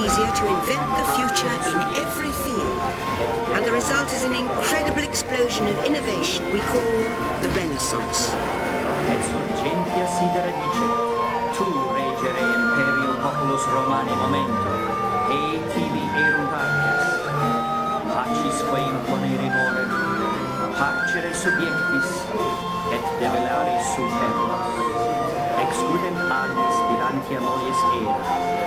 easier to invent the future in every field. And the result is an incredible explosion of innovation we call the Renaissance. Et surgentia sidera dicet, tu regere imperio populus Romani momento, e tibi erunt artes, pacisque imponere more, parcere subiectis, et develare superbos. Excludent agnes bilantia mollies era,